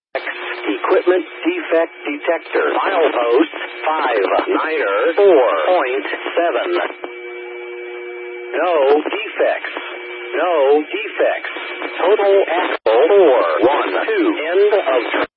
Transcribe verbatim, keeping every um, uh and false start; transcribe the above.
Equipment defect detector. Milepost five niner four point seven. No defects. No defects. Total axle four one two. End of